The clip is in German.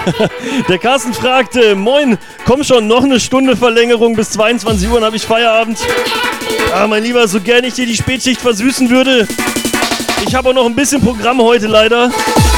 Der Carsten fragte, moin, komm schon, noch eine Stunde Verlängerung bis 22 Uhr, dann habe ich Feierabend. Ah, mein Lieber, so gern ich dir die Spätschicht versüßen würde. Ich habe auch noch ein bisschen Programm heute leider.